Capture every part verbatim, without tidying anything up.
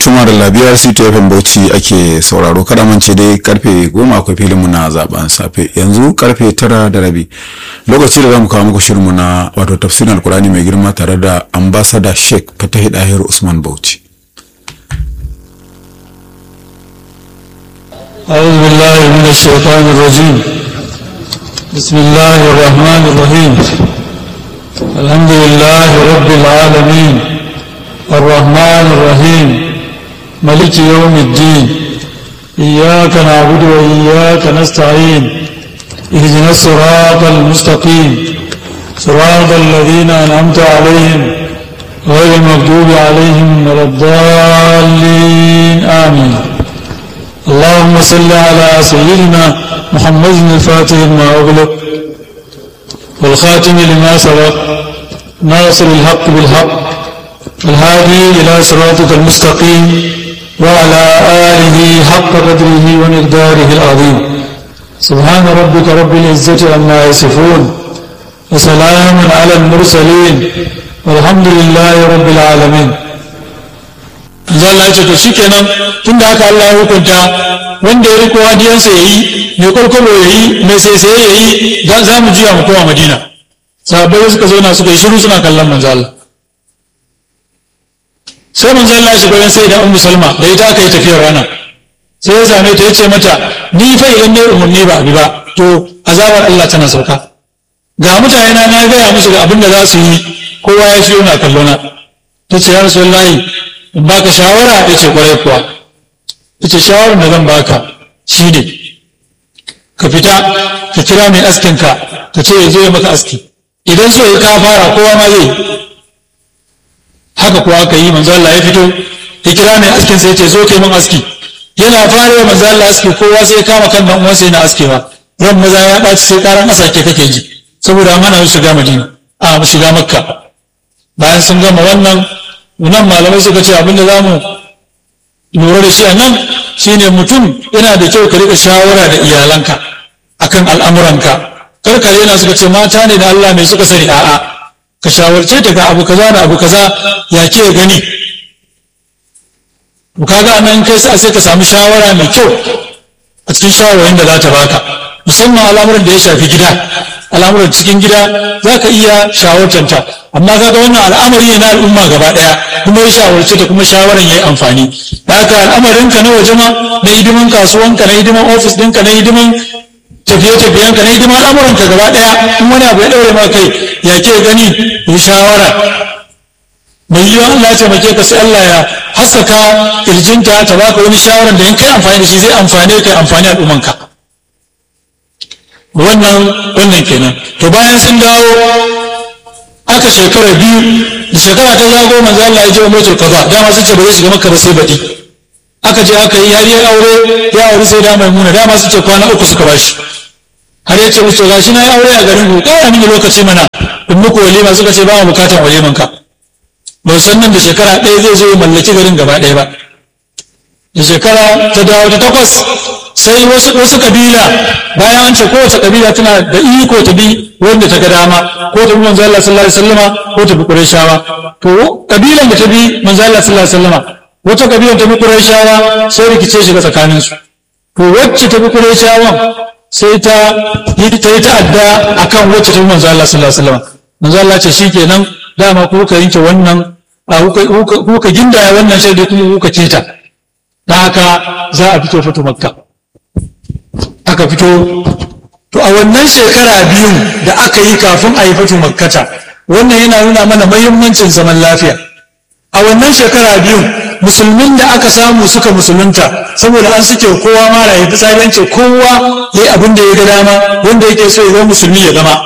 Tumar labiyar C T F M Bauchi ake sauraro, kada mance dai karfe goma akwai filinmu na zaben safe, yanzu karfe tara da rabi lokaci da zamu kawo muku shirinmu na wato tafsirin alkurani mai girma tare da ambassador Sheikh Fatahi Dahir Usman Bauchi. أعوذ بالله من الشيطان الرجيم. بسم الله الرحمن الرحيم. الحمد لله رب العالمين الرحمن الرحيم ملك يوم الدين إياك نعبد وإياك نستعين اهدنا الصراط المستقيم صراط الذين أنعمت عليهم غير المغضوب عليهم ولا الضالين آمين. اللهم صل على سيدنا محمد الفاتح لما أغلق والخاتم لما سبق ناصر الحق بالحق الهادي إلى صراطك المستقيم وعلى آله حق قدره ومقداره العظيم. سبحان ربك رب العزة عما يصفون وسلام على المرسلين والحمد لله رب العالمين. zan lace to shikenan tunda haka Allah ya hukunta wanda ya riko hadiyansa yayi mai kolkolo yayi mai saisaye yayi dan za mu juya mu koma Madina. Sahabbai suka zauna suka yi shiru suna kallon manzo Allah. Sai manzo Allah shi bayan sai da Ummu Salma da ita aka yi tafiyar rana. Sai ya same ta yace mata ni fa idan ne umurni ba abi ba to azabar Allah tana sauka. Ga mutane na na ga musu ga abin da za su yi kowa ya shi yana kallona. Tace ya Rasulullahi in baka shawara ya ce kwarai kuwa ita shawarar da zan baka shi ne ka fita ka kira mai askinka ka ce ya zo ya maka aski idan so ya ka fara kowa ma zai haka kuwa aka yi manzo Allah ya fito ya kira mai askin sai ya ce zo kai min aski yana fara wa manzo Allah aski kowa sai ya kama kan dan uwansa yana askewa ran maza ya dace sai karan asake kake ji saboda an hana su shiga Madina a mu shiga Makka. Bayan sun gama wannan nan malamai suka ce abinda za mu lura da shi a nan shine mutum yana da kyau ka rika shawara da iyalanka akan al'amuranka. Karkare yana suka ce mata ne da Allah mai suka sani, a'a ka shawarce ta ga abu kaza da abu kaza ya ke gani. Kaga nan kai sai ka samu shawara mai kyau a cikin shawarwarin da za ta baka, musamman al'amuran da ya shafi gida, al'amuran cikin gida za ka iya shawartanta, amma kaga wannan al'amari ne na al'umma gaba daya kuma ya shawarce ta kuma shawaran yayi amfani. Da haka al'amarinka na waje ma na hidiman kasuwanka na hidiman ofis ɗinka na hidiman tafiye-tafiyenka na hidiman al'amuranka gaba daya in wani abu ya ɗaure ma kai ya ke gani yi shawara. Mai yiwuwa Allah ya taimake ka sai Allah ya haskaka kirjinta ta baka wani shawaran da in kai amfani da shi zai amfane kai amfani al'ummanka. Wannan wannan kenan. To bayan sun dawo aka shekara biyu da shekara ta zago manzo Allah ya je umratul qada dama sun ce ba zai shiga Makka ba sai baɗi. Aka je aka yi har ya aure ya aure sai da Maimuna dama sun ce kwana uku suka bashi. Har ya ce musu gashi na yi aure a garin ku kara mini lokaci mana in muku walima suka ce ba mu bukatan waliman ka. Ba san nan da shekara ɗaya zai zo ya mallaki garin gaba ɗaya ba. Da shekara ta dawo ta takwas sai wasu wasu kabila bayan an ce kowace kabila tana da iko ta bi wanda ta ga dama ko ta bi manzo Allah sallallahu alaihi wasallama ko ta bi Qurayshawa. To kabilan da ta bi manzo Allah sallallahu alaihi wasallama wata kabilan ta bi Qurayshawa sai rikice shiga tsakanin su. To wacce ta bi Qurayshawan sai ta yi ta yi ta'adda akan wacce ta bi manzo Allah sallallahu alaihi wasallama. Manzo Allah ce shikenan dama ku ka yanke wannan ku ka gindaya wannan shaidi kuma ku ka ceta. Da haka za a fito fito Makka. Aka fito to a wannan shekara biyun da aka yi kafin a yi fatu Makkata, wannan yana nuna mana muhimmancin zaman lafiya. A wannan shekara biyun musulmin da aka samu suka musulunta saboda an suke kowa mara ya fitsari ce kowa ya yi abin da ya ga dama wanda yake so ya zama musulmi ya zama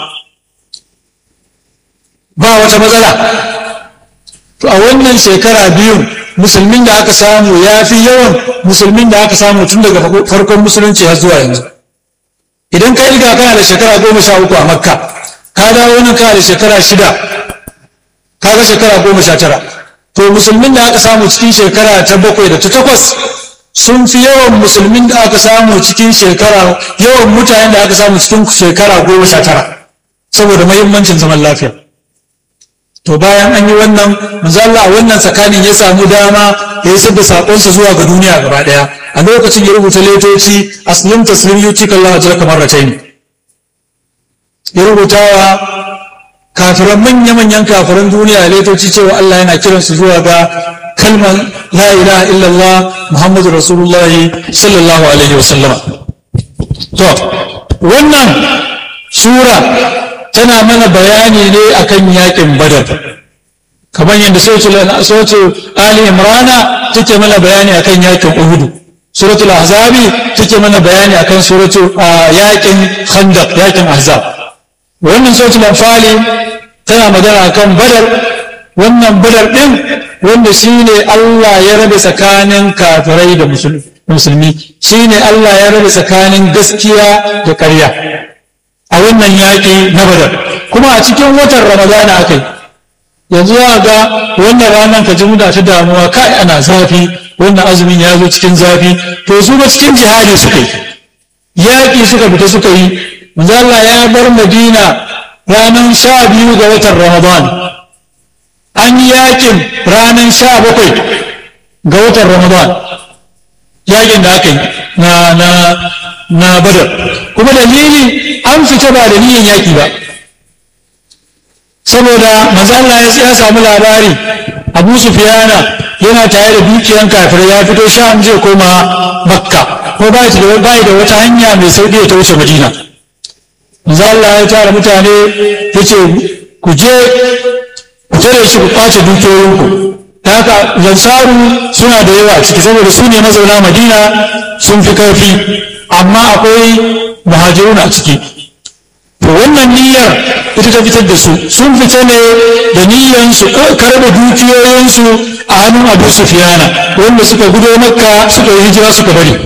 ba wata matsala. To a wannan shekara biyun musulmin da aka samu ya fi yawan musulmin da aka samu tun daga farkon musulunci har zuwa yanzu. Idan ka riga kana da shekara goma sha uku a Makka, ka dawo nan kana da shekara shida, ka ga shekara goma sha tara. To musulmin da aka samu cikin shekara ta bakwai da ta takwas sun fi yawan musulmin da aka samu cikin shekara yawan mutanen da aka samu cikin shekara goma sha tara saboda muhimmancin zaman lafiya. to bayan an yi wannan manzo Allah a wannan tsakanin ya samu dama ya isar da saƙonsa zuwa ga duniya gaba ɗaya. A lokacin ya rubuta letoci aslim taslim yuti kallahu ajraka marratayn, ya rubuta wa kafiran manya-manyan kafiran duniya letoci cewa Allah yana kiransu zuwa ga kalmar la ilaha illallah muhammadu rasulullahi sallallahu alaihi wasallama. To wannan sura tana mana bayani ne akan yakin badar, kamar yadda suratul ali imrana take mana bayani akan yakin uhudu, suratul ahzabi take mana bayani akan suratul yakin khandaq, yakin ahzab. Wannan suratul anfali tana magana akan badar, wannan badar din wanda shine Allah ya rabe tsakanin kafirai da musulmi, shine Allah ya rabe tsakanin gaskiya da ƙarya a wannan yaƙi na badar, kuma a cikin watan ramadana akai. Yanzu ya ga wannan ranar ka ji muna ta damuwa, kai ana zafi, wannan azumin ya zo cikin zafi, to su ba cikin jihadi suka yi, yaƙi suka fita suka yi. Manzo Allah ya bar Madina ranar sha biyu ga watan Ramadan, an yi yakin ranar sha bakwai ga watan Ramadan, yakin da aka yi na na na badar, kuma dalili an fita ba da niyyar yaki ba, saboda manzo Allah ya samu labari Abu Sufyana yana tare da dukiyan kafirai ya fito Sham zai koma Makka, ko bai da wata hanya mai sauki ta wuce Madina. Manzo Allah ya tara mutane yace ku je ku tare shi ku kwace dukiyoyinku. Ta haka lansaru suna da yawa ciki saboda su ne mazauna Madina sun fi karfi, amma akwai muhajirun a ciki. To wannan niyyar ita ta fitar da su, sun fita ne da niyyar su karɓe dukiyoyinsu a hannun Abu Sufyana wanda suka gudo Makka suka yi hijira suka bari.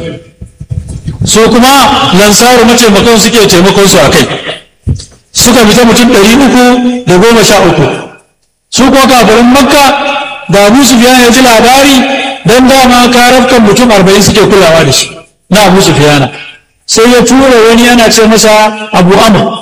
So kuma lansaru mataimakon suke taimakon su a kai, suka fita mutum ɗari uku da goma sha uku. Su kuma kafirin Makka da Abu Sufyana ya ji labari, don dama karafkan mutum arba'in suke kulawa da shi na Abu Sufyana, sai ya tura wani yana ce masa Abu Amr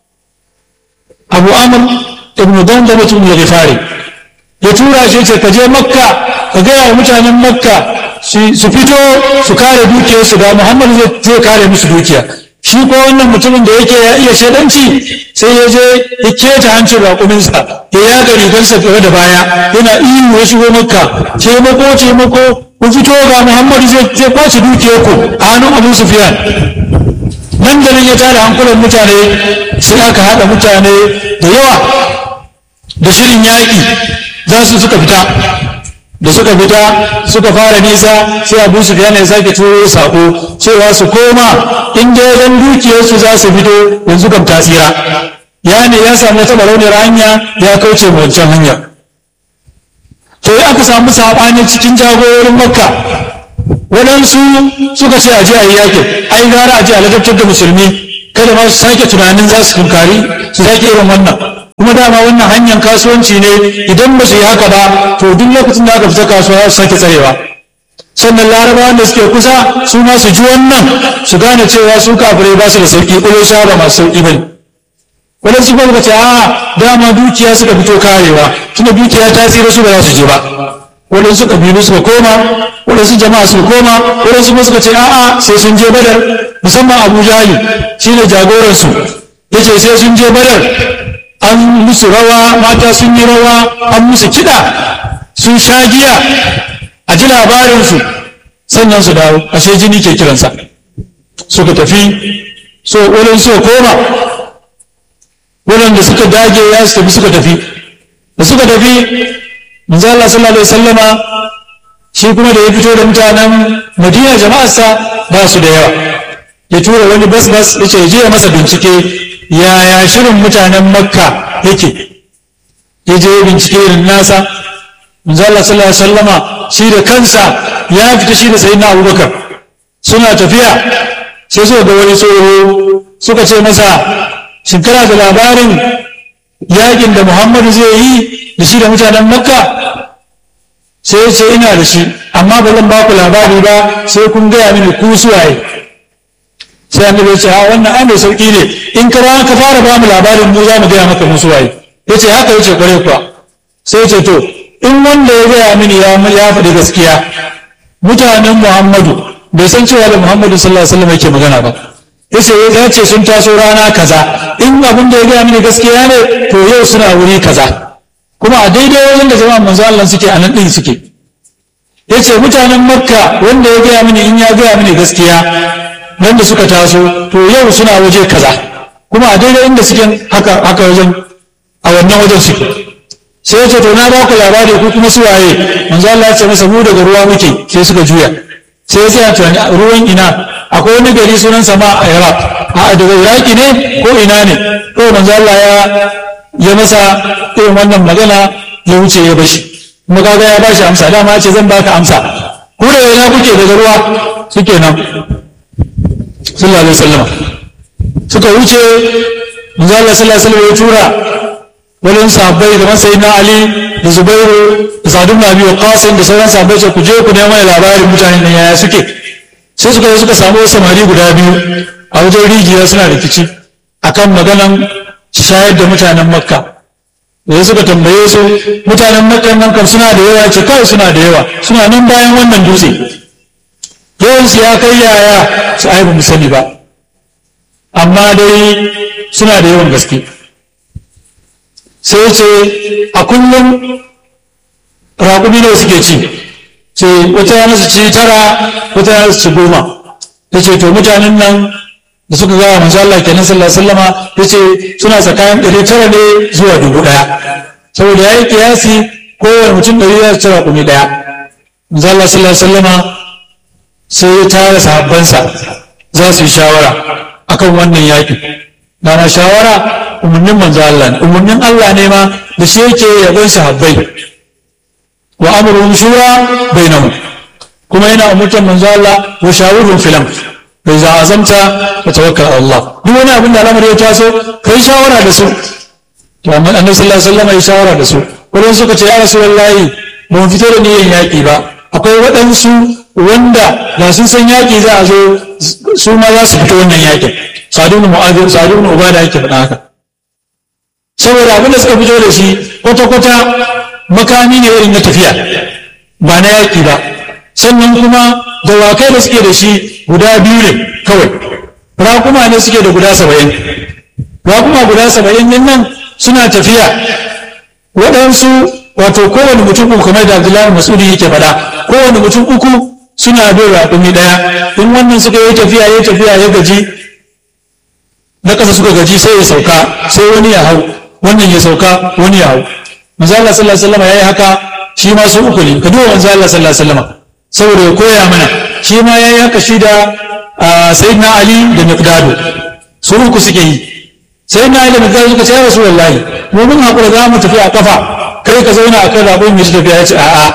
Abu Amr ibn Dandam ibn al-Ghifari, ya tura shi ce ka je Makka ka gaya wa mutanen Makka su fito su kare dukiyarsu, da Muhammad zai kare musu dukiya. Shi ko wannan mutumin da yake ya iya shaidanci sai ya je ya keta hancin raƙuminsa, ya yaga rigarsa gaba da baya, yana ihu ya shigo Makka, taimako taimako ku fito ga Muhammad zai kwace dukiyarku a hannun Abu Sufyan. Nan da nan ya tara hankulan mutane, sai aka haɗa mutane da yawa da shirin yaƙi za su suka fita. Da suka fita suka fara nisa, sai Abu Sufyan ya sake turo sako cewa su koma inda dan dukiyarsu za su fito yanzu kam tasira. Ya ne ya samu wata barauniyar hanya ya kauce mu wancan hanya. To ya aka samu saɓani cikin jagororin Makka. Waɗansu suka ce a je a yi yakin, ai gara a je a ladabtar da musulmi, kada ma su sake tunanin za su tunkari su sake irin wannan. Kuma dama wannan hanyar kasuwanci ne, idan ba su yi haka ba to duk lokacin da aka fita kasuwa su sake tsarewa. Sannan larabawan da suke kusa su ma su ji wannan, su gane cewa su kafirai ba su da sauki, ƙulusha ba masu sauki bane. Waɗansu ba ce a dama dukiya suka fito karewa, tunda dukiya ta tsira su ba za su je ba. Waɗansu ƙabilu suka koma, waɗansu jama'a suka koma, waɗansu kuma suka ce a'a sai sun je Badar, musamman Abu Jahali shine jagoransu, yace sai sun je Badar an musu rawa, mata sun yi rawa, an musu kiɗa, sun sha giya, a ji labarinsu sannan su dawo, ashe jini ke kiransa. Suka tafi, so wurin suka koma, wurin da suka dage ya su tafi suka tafi, da suka tafi manzo Allah sallallahu alaihi wasallama shi kuma da ya fito da mutanen Madina jama'arsa ba su da yawa, ya tura wani bas bas ya ce je masa bincike yaya shirin mutanen Makka yake. Ya je bincike irin nasa. Manzo Allah sallallahu alaihi wasallama shi da kansa ya fita shi da sayyidina Abubakar, suna tafiya sai suka ga wani tsoro, suka ce masa shin kana da labarin yakin da Muhammadu zai yi da shi da mutanen Makka? Sai ya ce ina da shi, amma ba zan ba ku labari ba sai kun gaya mini ku suwaye. Sai annabi ya ce a wannan ai mai sauki ne, in ka ka fara ba mu labarin mu za mu gaya maka mu suwaye. Ya ce haka yace kware kuwa. Sai ya ce to in wanda ya gaya mini ya ya faɗi gaskiya mutanen Muhammadu bai san cewa da Muhammadu sallallahu alaihi wasallam yake magana ba yace ya ce sun taso rana kaza in abin da ya gaya mini gaskiya ne to yau suna wuri kaza kuma a daidai wajen da jama'an manzo Allah suke a nan din suke yace mutanen Makka wanda ya gaya mini in ya gaya mini gaskiya nan da suka taso to yau suna waje kaza kuma a daidai inda suke haka haka wajen a wannan wajen suke sai ya ce to na ba ku labari ku kuma su waye manzo Allah ya ce masa mu daga ruwa muke sai suka juya sai ya ce ruwan ina akwai wani gari sunan sama a Iraq a daga Iraki ne ko ina ne to manzo Allah ya ya masa irin wannan magana ya wuce ya bashi kuma kaga ya bashi amsa dama ya ce zan baka amsa ku da ina kuke daga ruwa suke nan sallallahu alaihi wasallam suka wuce manzo Allah sallallahu alaihi wasallam ya tura wani sahabbai da sayyidina Ali da Zubairu da Sa'd ibn Abi Waqqas da sauran sahabbai ce ku je ku nemo labarin mutanen nan yaya suke sai suka je suka samu samari guda biyu a wajen rijiya suna rikici akan maganan shayar da mutanen Makka da suka tambaye su mutanen Makka nan kan suna da yawa ce kai suna da yawa suna nan bayan wannan dutse yawan su ya kai yaya su ai ba mu sani ba amma dai suna da yawan gaske sai ce a kullum raƙumi ne suke ci ce wata yana su ci tara wata yana su ci goma ya ce to mutanen nan da suka gawa manzo Allah kenan sallallahu alaihi wasallama ya ce suna tsakanin ɗari tara ne zuwa dubu ɗaya saboda ya yi kiyasi kowane mutum ɗari ya ci raƙumi ɗaya manzo Allah sallallahu alaihi wasallama sai ya tara sahabbansa za su yi shawara akan wannan yaƙi dana shawara umarnin manzo Allah ne umarnin Allah ne ma da shi yake yabon sahabbai wa amruhum shura bainahum kuma yana umurtar manzo Allah wa shawurhum fil amr bai za azamta wa tawakkal ala Allah duk wani abin da al'amari ya taso kai shawara da su to amma annabi sallallahu alaihi wasallam ya shawara da su wannan suka ce ya rasulullahi mun fito da niyyar yaki ba akwai waɗansu wanda da sun san yaki za a zo su ma za su fito wannan yakin sadun mu'adh sadun ubada yake faɗa haka saboda abin da suka fito da shi kwata-kwata makami ne irin na tafiya ba na yaƙi ba sannan kuma dawakai da suke da shi guda biyu ne kawai raƙuma ne suke da guda saba'in raƙuma guda saba'in din nan suna tafiya waɗansu wato kowane mutum uku kamar da Abdullahi Mas'udi yake faɗa kowane mutum uku suna bin raƙumi ɗaya in wannan suka yi tafiya ya tafiya ya gaji na ƙasa suka gaji sai ya sauka sai wani ya hau wannan ya sauka wani ya hau manzo Allah sallallahu alaihi wasallam yayi haka shi ma su uku ne ka duba manzo Allah sallallahu alaihi wasallam saboda ya koya mana shi ma yayi haka shi da sayyidina Ali da Miqdad su uku suke yi sayyidina Ali da Miqdad suka ce ya Rasulullahi mu mun hakura za mu tafi a kafa kai ka zauna a kan rabon mai tafiya ya ce a'a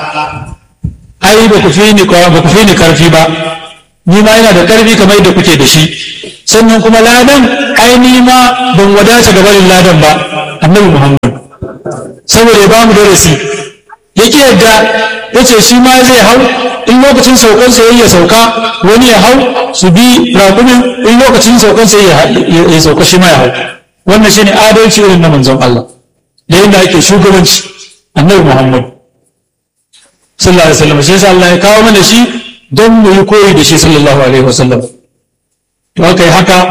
ai ba ku fi ni ba ku fi ni karfi ba ni ma yana da karfi kamar yadda kuke da shi sannan kuma ladan ai ni ma ban wadata ga barin ladan ba annabi Muhammad saboda ya ba mu darasi yake yadda yace shi ma zai hau in lokacin saukan sai ya sauka wani ya hau su bi raƙumin in lokacin saukan sai ya sauka shi ma ya hau wannan shine adalci irin na manzon Allah da yadda ake shugabanci annabi Muhammad sallallahu alaihi wasallam sai Allah ya kawo mana shi don mu yi koyi da shi sallallahu alaihi wasallam to aka yi haka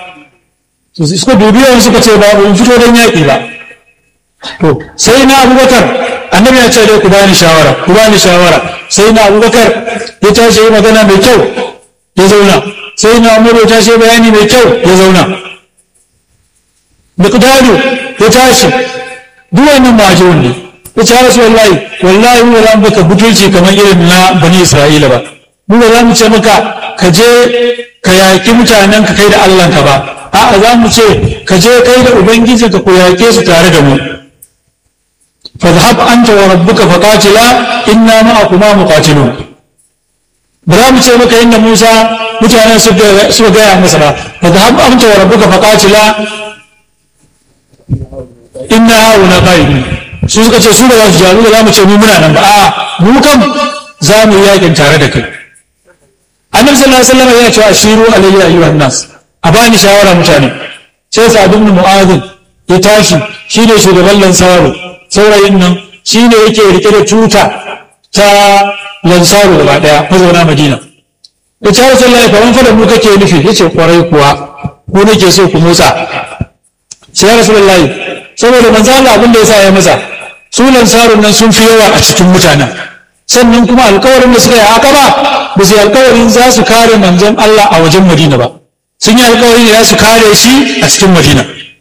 to suka dubi yawan suka ce ba mu fito don yaƙi ba to sai na Abubakar annabi ya ce dai ku bani shawara ku bani shawara sai na Abubakar ya tashi yi magana mai kyau ya zauna sai na Umar ya tashi bayani mai kyau ya zauna Miqdadu ya tashi duk wannan majun ne ya ce Rasulullahi wallahi mu ba baka butulci kamar irin na bani Isra'ila ba mu ba za mu ce maka ka je ka yaƙi mutanen ka kai da Allah ka ba a'a za mu ce ka je kai da ubangiji ka ku yaƙe su tare da mu fadhhab anta wa rabbuka faqatila inna ma'akuma muqatilun ba za mu ce maka inda Musa mutanen suka gaya masa ba fadhhab anta wa rabbuka faqatila inna hauna qa'idun su suka ce su ba za su jaru ba za mu ce mu muna nan ba a'a mu kam za mu yi yaƙin tare da kai annabi sallallahu alaihi wasallam ya ce ashiru alayya ayyuhan nas a bani shawara mutane sai Sa'd ibn Mu'adh ya tashi shi ne shugaban Lansaru saurayin nan shine yake rike da tuta ta lansaru gaba daya mazauna Madina. Ya ce Rasulullahi fa wani fada mu kake nufi? Yace kwarai kuwa ku nake so ku motsa. Sai ya Rasulullahi saboda manzo Allah abin da yasa ya masa su lansarun nan sun fi yawa a cikin mutanen, sannan kuma alkawarin da suka yi haka ba ba su yi alkawarin za su kare manzon Allah a wajen Madina ba, sun yi alkawarin za su kare shi a cikin Madina.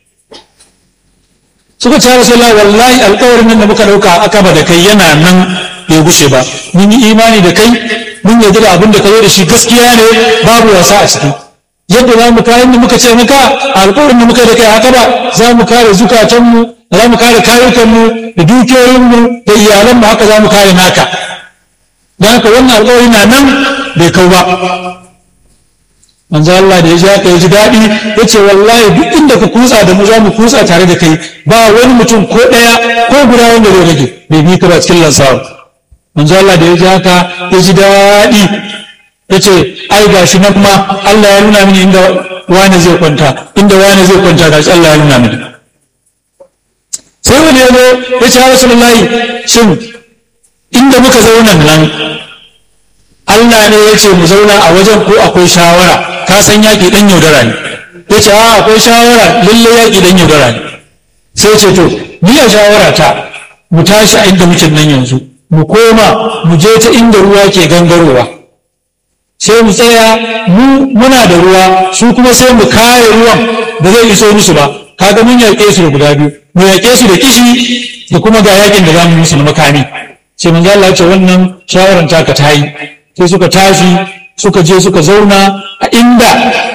Suka ce Rasulullahi wallahi alkawarin nan da muka dauka a Akaba da kai yana nan bai gushe ba, mun yi imani da kai, mun yarda da abin da ka zo da shi gaskiya ne, babu wasa a ciki. Yadda za mu kare da muka ce maka alkawarin da muka da kai haka ba, za mu kare zukatanmu, za mu kare kayukanmu da dukiyoyinmu da iyalanmu, haka za mu kare naka. Don haka wannan alkawari na nan bai kau ba. Manzo Allah da ya ji haka ya ji daɗi, ya ce wallahi duk inda ka kutsa da mu za mu kutsa tare da kai, ba wani mutum ko ɗaya ko guda wanda zai rage bai bi ka ba cikin lansawa. Manzo Allah da ya ji haka ya ji daɗi, ya ce ai gashi nan ma Allah ya nuna mini inda wani zai kwanta, inda wani zai kwanta gashi Allah ya nuna mini. Sai wani ya zo ya ce Rasulullahi shin inda muka zauna nan Allah ne ya ce mu zauna a wajen ko akwai shawara? Ka san yaƙi ɗan yaudara ne. Ya ce a akwai shawara, lalle yaƙi ɗan yaudara ne. Sai ce to ni a shawara ta mu tashi a inda muke nan yanzu, mu koma mu je ta inda ruwa ke gangarowa, sai mu tsaya mu muna da ruwa, su kuma sai mu kare ruwan da zai iso musu ba. Kaga mun yaƙe su da guda biyu, mu yaƙe su da kishi da kuma ga yaƙin da za mu musu na makami. Sai manzo Allah ya ce wannan shawaran taka ta yi. Sai suka tashi suka je suka zauna a inda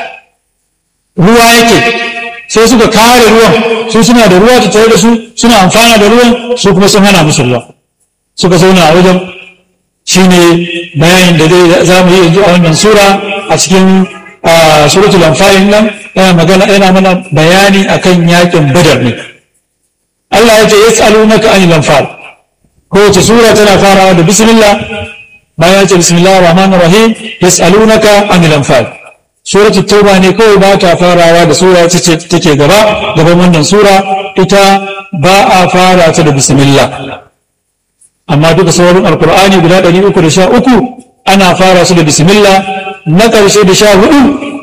ruwa yake, sai suka kare ruwan, su suna da ruwa ta tare da su, suna amfana da ruwan, su kuma sun hana musu ruwa. Suka zauna a wajen. Shine bayanin da zai za mu yi yanzu a wannan sura a cikin suratul Anfal nan, yana magana yana mana bayani akan yakin Badar ne. Allah ya ce yas'alunaka anil anfal. Kowace sura tana farawa da bismillah, bayan ya ce bismillahir rahmanir rahim yas'alunaka anil anfal. Suratul Tauba ne kawai ba ta farawa da sura ce take gaba gaban wannan sura, ita ba a fara ta da bismillah. Amma duka sauran alkur'ani guda ɗari uku da sha uku ana fara su da bismillah, na ƙarshe da sha hudu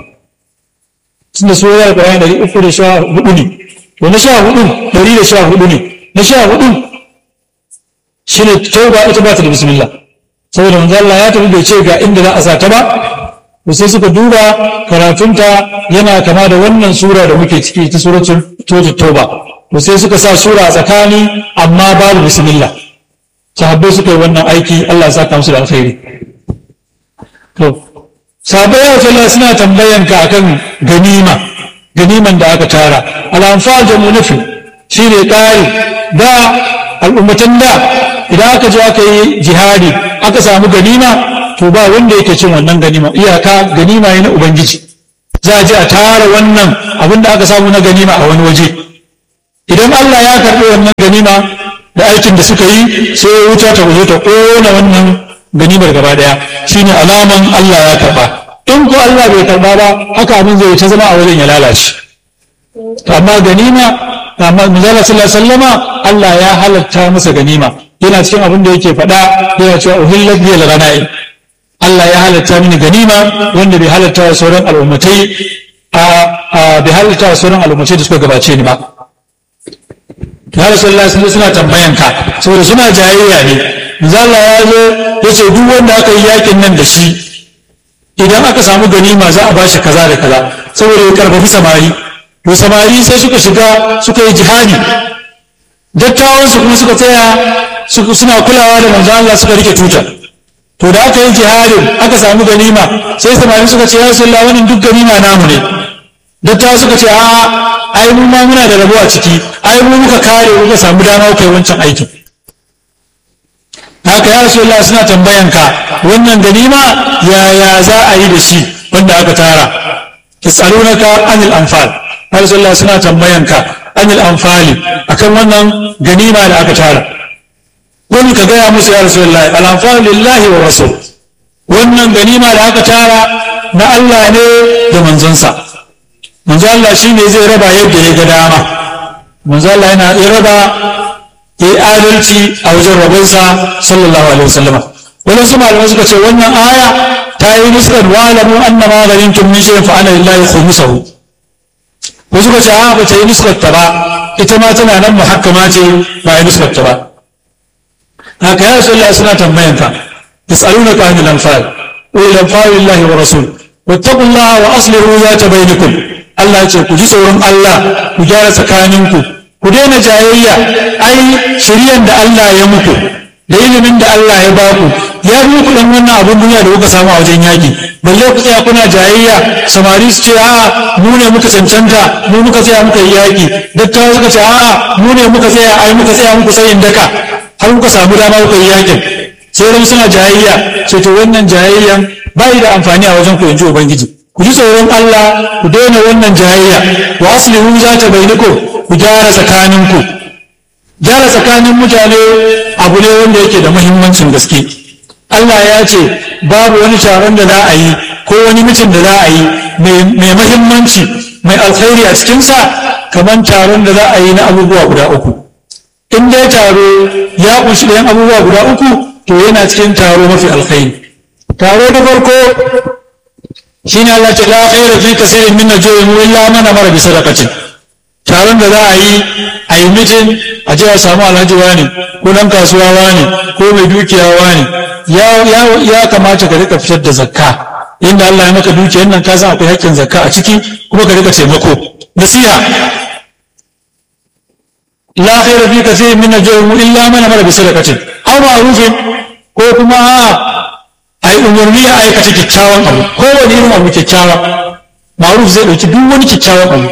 tunda sauran alkur'ani ɗari uku da sha hudu ne, to na sha hudu ɗari da sha hudu ne, na sha hudu shi ne tauba ita ba ta da bismillah, saboda manzo Allah ya tafi bai ce ga inda za a sa ta ba, to sai suka duba karatunta yana kama da wannan sura da muke ciki ta suratul tauba, to sai suka sa sura a tsakani amma babu bismillah. Sahabbai suka yi wannan aiki, Allah ya saka musu da alkhairi. To sahabbai ya ce suna tambayan ka akan ganima, ganiman da aka tara. Al-anfal jamu nafi shine ƙari. Da al'ummatan da idan aka je aka yi jihadi aka samu ganima, to ba wanda yake cin wannan ganima, iyaka ganima ne na ubangiji. Za a je a tara wannan abin da aka samu na ganima a wani waje. Idan Allah ya karɓi wannan ganima da aikin da suka yi, sai wuta ta zo ta ƙona wannan ganimar gaba daya, shine alaman Allah ya karba. In ko Allah bai karba ba, haka abin zai ta zama a wajen ya lalace. Amma ganima, amma manzala sallallahu alaihi wasallama Allah ya halatta masa ganima, yana cikin abin da yake faɗa, yana cewa uhillat bi al-ghanaim. Allah ya halatta mini ganima wanda bai halatta wa sauran al'ummatai a bai halatta wa sauran al'ummatai da suka gabace ni ba. Ya Rasulullah sun suna tambayan ka saboda suna jayayya ne. Manzo Allah ya zo ya ce duk wanda aka yi yakin nan da shi, idan aka samu ganima za a bashi kaza da kaza, saboda ya karfafi samari. To samari sai suka shiga suka yi jihadi, dattawan su kuma suka tsaya suna kulawa da manzo Allah, suka rike tuta. To da aka yi jihadin aka samu ganima, sai samari suka ce ya Rasulullah wannan duk ganima namu ne. Dattawa suka ce a'a ai mu ma muna da rabo a ciki, ai mu muka kare muka samu dama kai wancan aikin. Haka ya Rasulullah suna tambayan ka wannan ganima yaya za a yi da shi wanda aka tara? Yasalunaka anil anfal. Ya Rasulullah suna tambayan ka anil anfali akan wannan ganima da aka tara. Wani ka gaya musu ya Rasulullah al anfal lillahi wa rasul. Wannan ganima da aka tara na Allah ne da manzonsa. Manzo Allah shi ne zai raba yadda ya ga dama. Manzo Allah yana ya raba ya yi adalci a wajen rabonsa sallallahu alaihi wasallama. wadansu malamai suka ce wannan aya ta yi nusran wa'lamu anna ma ghanimtum min shay'in fa anna lillahi khumsahu. ko suka ce a ba ta yi nusrar ta ba, ita ma tana nan muhakkama ce ba yi nusrar ta ba. haka ya rasulullah suna tambayanka yas'alunaka anil anfal qul al-anfal lillahi wa rasul wattaqullaha wa aslihu zata bainakum. Allah ya ce ku ji tsoron Allah ku gyara tsakaninku, ku daina jayayya. ai shari'ar da Allah ya muku da ilimin da Allah ya baku ya bi ku dan wannan abun duniya da kuka samu a wajen yaki, balle ku tsaya kuna jayayya. samari su ce a'a mu ne muka cancanta, mu muka tsaya muka yi yaki. dattawa suka ce a'a mu ne muka tsaya ai muka tsaya muku tsayin daka har kuka samu dama kuka yi yakin. sai dai suna jayayya, ce to wannan jayayyan bai da amfani a wajen ku, yanzu ubangiji. ku ji tsoron Allah, ku daina wannan jayayya. wa aslihu zata bainakum, ku gyara tsakaninku. gyara tsakanin mutane abu ne wanda yake da muhimmancin gaske. Allah ya ce babu wani taron da za a yi ko wani mitin da za a yi mai muhimmanci mai alkhairi a cikinsa kamar taron da za a yi na abubuwa guda uku. in dai taro ya kunshi ɗayan abubuwa guda uku to yana cikin taro mafi alkhairi. taro na farko shine Allah ce la khayra fi kaseerin min najwahum illa man amara bi sadaqatin. taron da za a yi a yi mitin a je a samu alhaji wani ko dan kasuwa wani ko mai dukiya wani ya ya ya kamata ka rika fitar da zakka. inda Allah ya maka dukiyar nan ka san akwai haƙƙin zakka a ciki, kuma ka rika taimako. nasiha la khayra fi kaseerin min najwahum illa man amara bi sadaqatin aw ma'rufin, ko kuma a yi umarni a aikata kyakkyawan abu. kowane irin abu kyakkyawa, ma'ruf zai ɗauki duk wani kyakkyawan abu.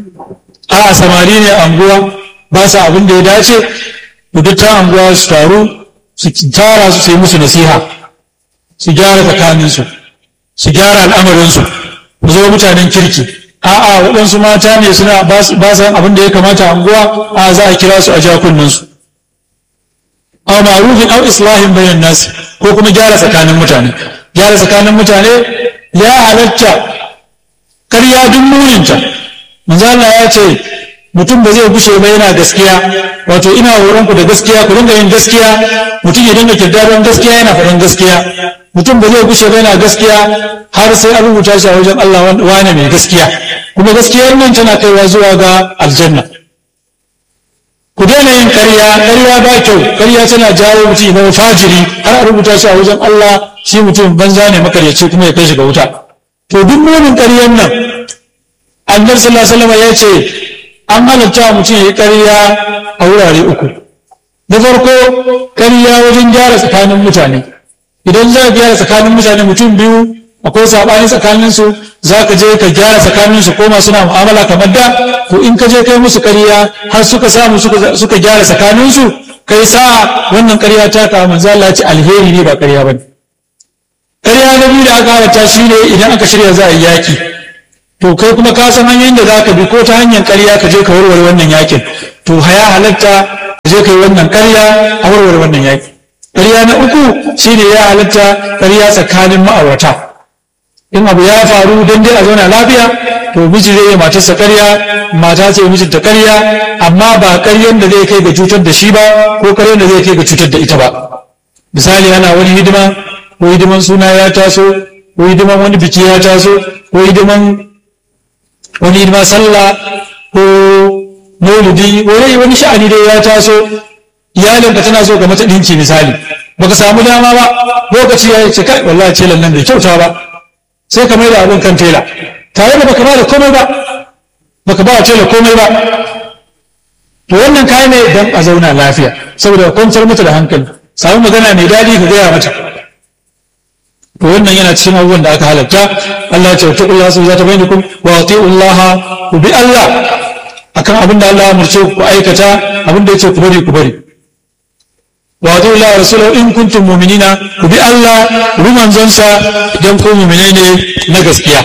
a samari ne anguwa ba sa abin da ya dace, ta anguwa su taru su tara su sai musu nasiha, su gyara tsakaninsu, su gyara al'amarinsu, su zama mutanen kirki. a'a waɗansu mata ne suna ba sa abin da ya kamata anguwa, a za a kira su a jakunansu. aw ma'rufin aw islahin bainan nas, ko kuma gyara tsakanin mutane. gyara tsakanin mutane ya halatta ƙarya duk muninta. manzo Allah ya ce mutum ba zai gushe ba yana gaskiya, wato ina horon ku da gaskiya, ku dinga yin gaskiya. mutum ya dinga kirdaron gaskiya, yana faɗin gaskiya. mutum ba zai gushe ba yana gaskiya har sai an rubuta shi a wajen Allah wane mai gaskiya, kuma gaskiyar nan tana kaiwa zuwa ga aljanna. ku daina yin ƙarya, ƙarya ba kyau. ƙarya tana jawo mutum ya zama fajiri har a rubuta shi a wajen Allah shi mutum banza ne makaryaci, kuma ya kai shi ga wuta. to duk munin ƙaryar nan annabi sallallahu alaihi wasallam ya ce an halatta mutum ya yi ƙarya a wurare uku. na farko ƙarya wajen gyara tsakanin mutane. idan za ka gyara tsakanin mutane mutum biyu akwai saɓani tsakaninsu, za ka je ka gyara tsakaninsu ko masu na mu'amala kamar da, to in ka je kai musu ƙarya har suka samu suka gyara tsakaninsu, kai sa wannan ƙarya ta ka manzo Allah ce alheri ne ba ƙarya ba ne. ƙarya na biyu da aka halatta shi ne idan aka shirya za a yi yaƙi, to kai kuma ka san hanyoyin da za ka bi ko ta hanyar ƙarya ka je ka warware wannan yakin, to haya halatta ka je ka yi wannan ƙarya a warware wannan yaki. ƙarya na uku shine ya halatta ƙarya tsakanin ma'aurata. in abu ya faru don dai a zauna lafiya, to miji zai yi matarsa ƙarya, mata ce mijinta ƙarya, amma ba ƙaryan da zai kai ga cutar da shi ba ko ƙaryan da zai kai ga cutar da ita ba. misali ana wani hidima ko hidiman suna ya taso ko hidiman wani biki ya taso ko hidiman wani hidima sallah ko maulidi wani wani sha'ani dai ya taso, iyalinka tana so ka mata ɗinki misali, baka samu dama ba, lokaci ya ce kai wallahi ce nan bai kyauta ba, sai ka mai da abin kan tela, tare da baka ba da komai ba, baka ba wa tela komai ba. to wannan kai ne don a zauna lafiya, saboda kwantar mata da hankali, samu magana mai daɗi ka gaya mata. to wannan yana cikin abubuwan da aka halatta. Allah ya ce wattaqullaha su zata bainakum wa atiullaha, ku bi Allah akan abin da Allah ya murce ku aikata, abin da yace ku bari ku bari. wa atiullaha rasulahu in kuntum mu'minina, ku bi Allah ku bi manzonsa idan ku mu'minai ne na gaskiya.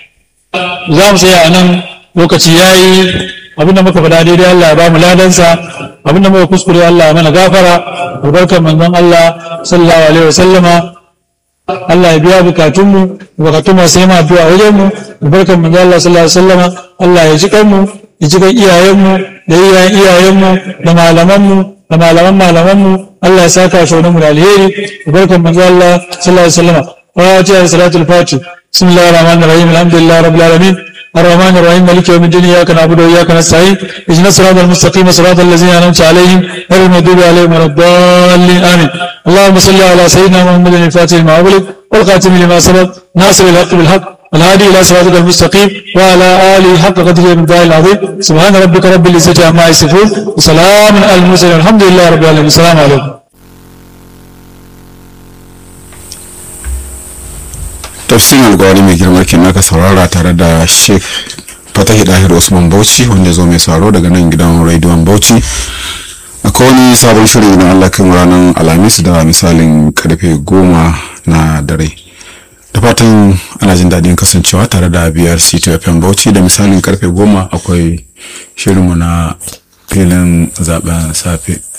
za mu tsaya a nan, lokaci yayi. abin da muka faɗa daidai Allah ya ba mu ladansa, abin da muka kuskure Allah ya mana gafara. albarkar manzon Allah sallallahu alaihi wasallama. Allah ya biya bukatunmu, bukatun masu yi ma addu'a wajen mu, albarkar manzo Allah sallallahu alaihi wasallama. Allah ya ji kanmu, ya ji kan iyayenmu da iyayen iyayenmu da malamanmu da malaman malamanmu Allah ya saka shaunan mu da alheri da barkan manzo Allah sallallahu alaihi wasallam fatiha salatul fatih bismillahir rahmanir rahim alhamdulillahi rabbil alamin الرحمن الرحيم مالك يوم الدين إياك نعبد وإياك نستعين اهدنا الصراط المستقيم صراط الذين أنعمت عليهم غير المغضوب عليهم ولا الضالين آمين اللهم صل على سيدنا محمد الفاتح لما أغلق والخاتم لما سبق ناصر الحق بالحق والهادي إلى صراطك المستقيم وعلى آله حق قدره والمقدار العظيم سبحان ربك رب العزة عما يصفون وسلام على المرسلين الحمد لله رب العالمين السلام عليكم. tafsirin alƙawari mai girma kenan aka saurara tare da Sheikh Fatahi Dahir Usman Bauchi wanda zo mai sauraro daga nan gidan rediyon Bauchi. Akwai wani sabon shiri na Allah kan ranar Alhamis da misalin karfe goma na dare. Da fatan ana jin daɗin kasancewa tare da biyar C T F M Bauchi da misalin karfe goma akwai shirinmu na filin zaben safe.